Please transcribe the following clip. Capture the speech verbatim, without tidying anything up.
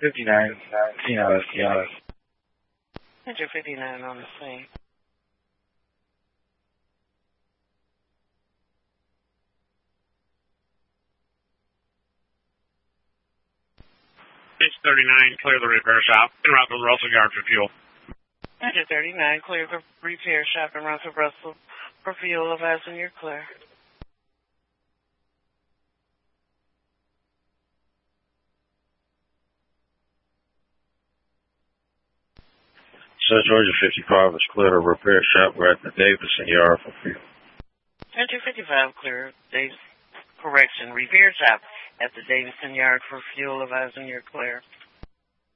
fifty-nine, you know, yeah. Enter fifty-nine on the scene. Page thirty-nine, clear the repair shop and route to the Russell Yard for fuel. Enter thirty-nine, clear the repair shop and route to Russell for fuel. Advising you're clear. So Georgia fifty-five is clear to repair shop. We're at the Davison Yard for fuel. Enter fifty-five, clear Davis, correction, repair shop at the Davison Yard for fuel. Advising you're clear.